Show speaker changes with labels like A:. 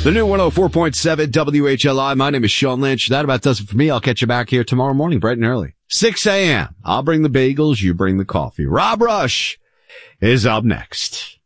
A: The new 104.7 WHLI. My name is Sean Lynch. That about does it for me. I'll catch you back here tomorrow morning, bright and early. 6 a.m. I'll bring the bagels. You bring the coffee. Rob Rush is up next.